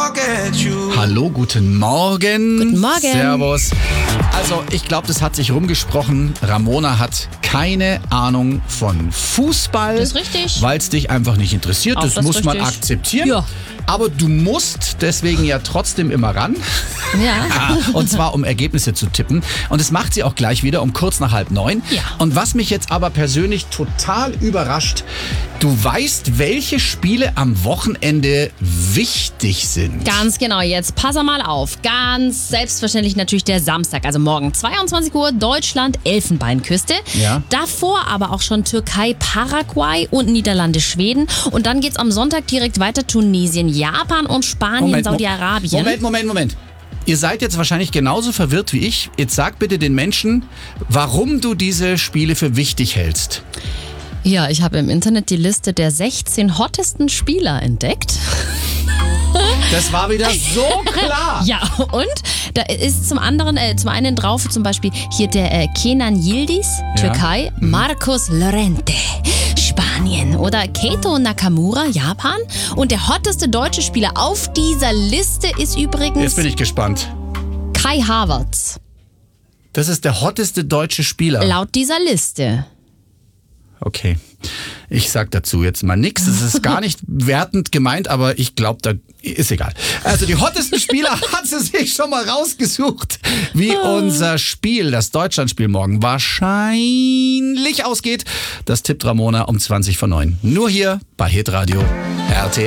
Hallo, guten Morgen. Guten Morgen. Servus. Also, ich glaube, das hat sich rumgesprochen. Ramona hat keine Ahnung von Fußball. Das ist richtig. Weil es dich einfach nicht interessiert. Auch Das das muss man richtig. akzeptieren. Ja. Aber du musst deswegen ja trotzdem immer ran. Ja. Und zwar, um Ergebnisse zu tippen. Und das macht sie auch gleich wieder um kurz nach 8:30. Ja. Und was mich jetzt aber persönlich total überrascht, du weißt, welche Spiele am Wochenende wichtig sind. Ganz genau, jetzt pass mal auf. Ganz selbstverständlich natürlich der Samstag, also morgen 22 Uhr, Deutschland, Elfenbeinküste. Ja. Davor aber auch schon Türkei, Paraguay und Niederlande, Schweden. Und dann geht's am Sonntag direkt weiter Tunesien, Japan und Spanien, Saudi-Arabien. Moment. Ihr seid jetzt wahrscheinlich genauso verwirrt wie ich. Jetzt sag bitte den Menschen, warum du diese Spiele für wichtig hältst. Ja, ich habe im Internet die Liste der 16 hottesten Spieler entdeckt. Das war wieder so klar. Ja, und da ist zum einen drauf zum Beispiel hier der Kenan Yildiz, Türkei, Marcos Llorente, Spanien oder Keito Nakamura, Japan. Und der hotteste deutsche Spieler auf dieser Liste ist übrigens Jetzt bin ich gespannt. Kai Havertz, Das ist der hotteste deutsche Spieler. laut dieser Liste. Okay. Ich sag dazu jetzt mal nichts. Das ist gar nicht wertend gemeint, aber ich glaube, da ist egal. Also die hottesten Spieler hat sie sich schon mal rausgesucht. Wie unser Spiel, das Deutschlandspiel morgen wahrscheinlich ausgeht, das tippt Ramona um 20:09. Nur hier bei Hitradio RTL.